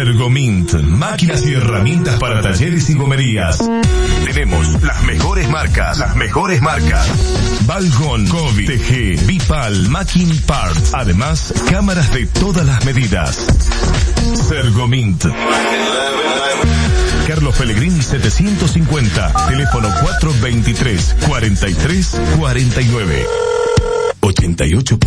Sergomint, máquinas y herramientas para talleres y gomerías. Tenemos las mejores marcas. Balgon, Covid, TG, Bipal, Macking Parts. Además, cámaras de todas las medidas. Sergomint. Carlos Pellegrini 750. Teléfono 423-4349. 88.